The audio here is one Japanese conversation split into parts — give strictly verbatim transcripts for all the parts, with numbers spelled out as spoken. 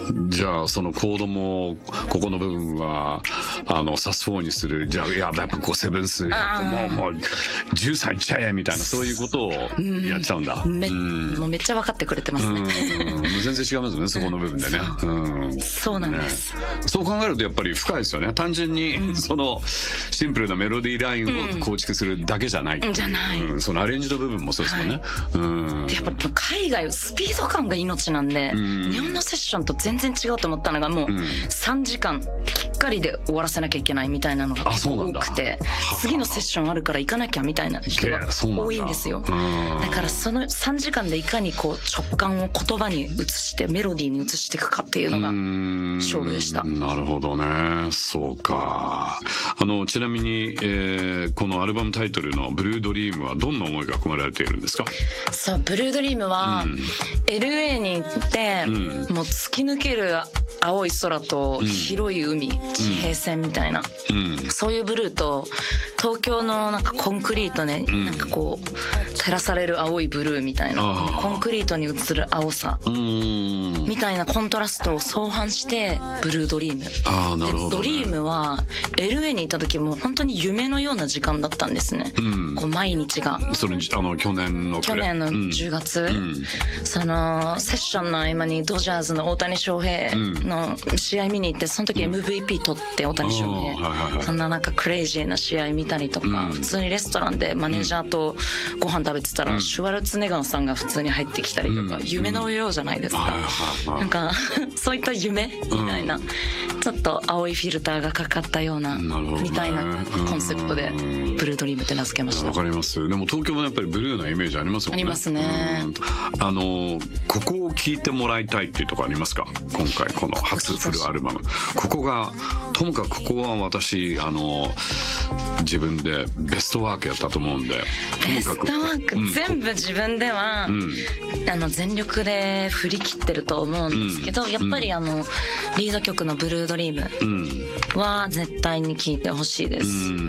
じゃあそのコードもここの部分はあのサスフォーにする、じゃあいややっぱこうセブンスもうもうじゅうさんいっちゃえみたいな、そういうことをやっちゃうんだ。 め、 うん、 もうめっちゃ分かってくれてますね。 うん全然違いますね、そこの部分でね。 そう、 うん、 そうなんです、 ね、そう考えるとやっぱり深いですよね。単純に、うん、そのシンプルなメロディーラインを構築するだけじゃない、 うん、じゃない、 うん、そのアレンジの部分もそうですもんね、はい、うん、 やっぱ海外スピード感が命なんで、うん、日本のセッションと全然違うと思ったのがもうさんじかんきっかりで終わらせなきゃいけないみたいなのが多くて、次のセッションあるから行かなきゃみたいな人が多いんですよ。だからそのさんじかんでいかにこう直感を言葉に移してメロディーに移していくかっていうのが勝負でした。 なるほどね、そうか。あのちなみに、えー、このアルバムタイトルの「ブルードリーム」はどんな思いが込められているんですか？ そう、ブルードリームは、うん、エルエー に行って、うん、もう突き抜ける青い空と広い海、うん、地平線みたいな、うん、そういうブルーと東京のなんかコンクリートね、うん、なんかこう照らされる青いブルーみたいな、コンクリートに映る青さみたいなコントラストを相反してブルードリーム。 あー、なるほどね。 ドリームは エルエー にいた時も本当に夢のような時間だったんですね、うん、こう毎日が。 それあの去年の去年のじゅうがつ、うん、そのセッションの合間にドジャースの大谷翔平の試合見に行って、その時 エムブイピー 取って大谷翔平、はいはいはい、そんななんかクレイジーな試合見たりとか、うん、普通にレストランでマネージャーとご飯食べてたら、うん、シュワルツェネッガーさんが普通に入ってきたりとか、うん、夢のようじゃないですか、うん、なんかそういった夢みたいな、うん、ちょっと青いフィルターがかかったような、ね、みたいなコンセプトでブルードリームって名付けました。 わかります。でも東京もやっぱりブルーなイメージありますもんね。 ありますね。 あのここを聴いてもらいたいっていうところありますか？今回この初フルアルバム、ここがともかくここは私あの自分でベストワークやったと思うんで、 ベストワーク、うん、全部自分では、うん、あの全力で振り切ってると思うんですけど、うん、やっぱりあのリード曲のブルードリームは絶対に聴いてほしいです、うん、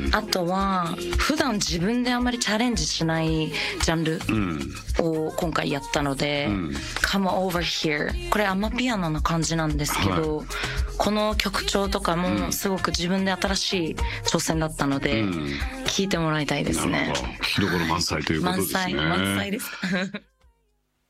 あとは普段自分であんまりチャレンジしないジャンルを今回やったので、うん、Come Over Here、 これアマピアノの感じなんですけど、はい、この曲調とかもすごく自分で新しい挑戦だったので、うん、聴いてもらいたいですね。 なるほど、聴きどころ満載ということですね。 満載、満載です